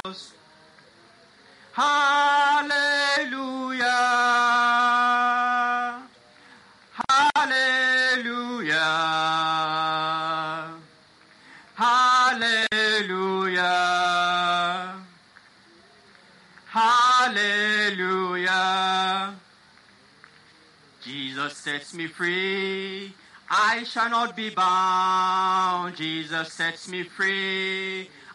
Hallelujah. Hallelujah. Hallelujah. Hallelujah. Jesus sets me free. I shall not be bound. Jesus sets me free.